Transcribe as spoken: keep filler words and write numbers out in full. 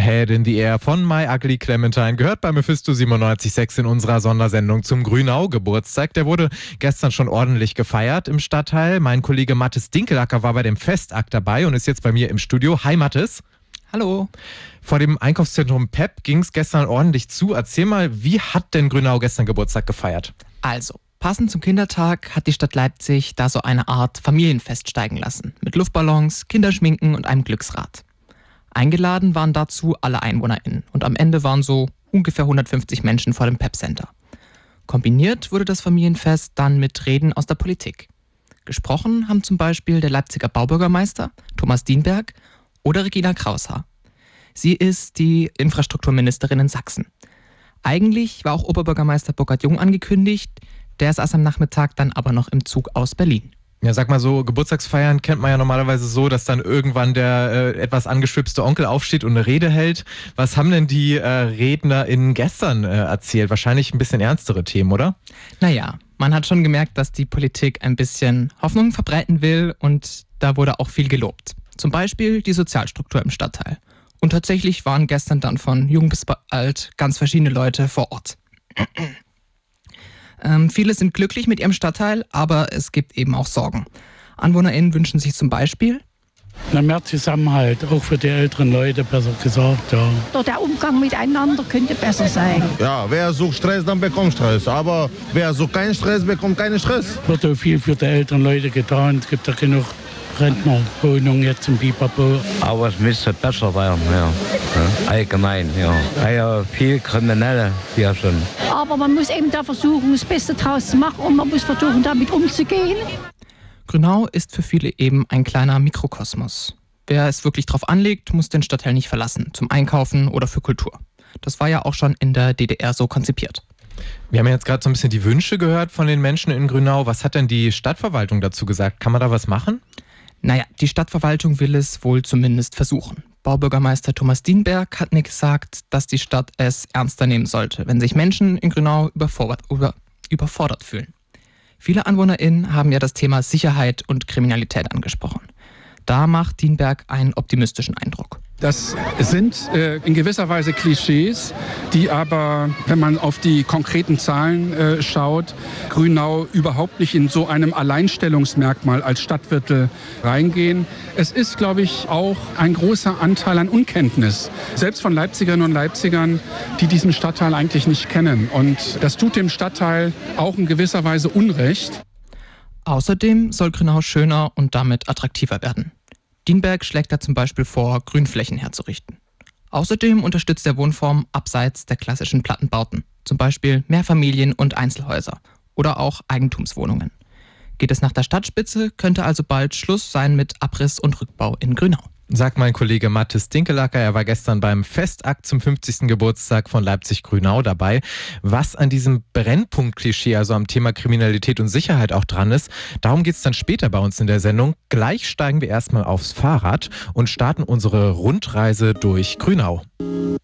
Head in the Air von My Ugly Clementine gehört bei Mephisto siebenundneunzig Komma sechs in unserer Sondersendung zum Grünau-Geburtstag. Der wurde gestern schon ordentlich gefeiert im Stadtteil. Mein Kollege Mathis Dinkelacker war bei dem Festakt dabei und ist jetzt bei mir im Studio. Hi Mathis. Hallo. Vor dem Einkaufszentrum Pep ging es gestern ordentlich zu. Erzähl mal, wie hat denn Grünau gestern Geburtstag gefeiert? Also, passend zum Kindertag hat die Stadt Leipzig da so eine Art Familienfest steigen lassen. Mit Luftballons, Kinderschminken und einem Glücksrad. Eingeladen waren dazu alle EinwohnerInnen und am Ende waren so ungefähr hundertfünfzig Menschen vor dem Pep Center. Kombiniert wurde das Familienfest dann mit Reden aus der Politik. Gesprochen haben zum Beispiel der Leipziger Baubürgermeister Thomas Dienberg oder Regina Kraushaar. Sie ist die Infrastrukturministerin in Sachsen. Eigentlich war auch Oberbürgermeister Burkhard Jung angekündigt, der saß am Nachmittag dann aber noch im Zug aus Berlin. Ja, sag mal so, Geburtstagsfeiern kennt man ja normalerweise so, dass dann irgendwann der äh, etwas angeschwipste Onkel aufsteht und eine Rede hält. Was haben denn die äh, RednerInnen gestern äh, erzählt? Wahrscheinlich ein bisschen ernstere Themen, oder? Naja, man hat schon gemerkt, dass die Politik ein bisschen Hoffnung verbreiten will und da wurde auch viel gelobt. Zum Beispiel die Sozialstruktur im Stadtteil. Und tatsächlich waren gestern dann von jung bis alt ganz verschiedene Leute vor Ort. Ähm, viele sind glücklich mit ihrem Stadtteil, aber es gibt eben auch Sorgen. AnwohnerInnen wünschen sich zum Beispiel Na, mehr Zusammenhalt, auch für die älteren Leute, besser gesagt, ja. Doch der Umgang miteinander könnte besser sein. Ja, wer sucht Stress, dann bekommt Stress. Aber wer sucht keinen Stress, bekommt keinen Stress. Wird auch viel für die älteren Leute getan. Es gibt ja genug Rentnerwohnungen jetzt im Bipapo. Aber es müsste besser werden, ja. ja. Allgemein, ja. Ja, viel Kriminelle hier schon. Aber man muss eben da versuchen, das Beste draus zu machen und man muss versuchen, damit umzugehen. Grünau ist für viele eben ein kleiner Mikrokosmos. Wer es wirklich drauf anlegt, muss den Stadtteil nicht verlassen, zum Einkaufen oder für Kultur. Das war ja auch schon in der D D R so konzipiert. Wir haben ja jetzt gerade so ein bisschen die Wünsche gehört von den Menschen in Grünau. Was hat denn die Stadtverwaltung dazu gesagt? Kann man da was machen? Naja, die Stadtverwaltung will es wohl zumindest versuchen. Baubürgermeister Thomas Dienberg hat mir gesagt, dass die Stadt es ernster nehmen sollte, wenn sich Menschen in Grünau überfordert, über, überfordert fühlen. Viele AnwohnerInnen haben ja das Thema Sicherheit und Kriminalität angesprochen. Da macht Dienberg einen optimistischen Eindruck. Das sind äh, in gewisser Weise Klischees, die aber, wenn man auf die konkreten Zahlen äh, schaut, Grünau überhaupt nicht in so einem Alleinstellungsmerkmal als Stadtviertel reingehen. Es ist, glaube ich, auch ein großer Anteil an Unkenntnis, selbst von Leipzigerinnen und Leipzigern, die diesen Stadtteil eigentlich nicht kennen. Und das tut dem Stadtteil auch in gewisser Weise Unrecht. Außerdem soll Grünau schöner und damit attraktiver werden. Dienberg schlägt da zum Beispiel vor, Grünflächen herzurichten. Außerdem unterstützt er Wohnformen abseits der klassischen Plattenbauten, zum Beispiel Mehrfamilien- und Einzelhäuser oder auch Eigentumswohnungen. Geht es nach der Stadtspitze, könnte also bald Schluss sein mit Abriss und Rückbau in Grünau. Sagt mein Kollege Mathis Dinkelacker. Er war gestern beim Festakt zum fünfzigsten Geburtstag von Leipzig-Grünau dabei. Was an diesem Brennpunkt-Klischee, also am Thema Kriminalität und Sicherheit auch dran ist, darum geht es dann später bei uns in der Sendung. Gleich steigen wir erstmal aufs Fahrrad und starten unsere Rundreise durch Grünau.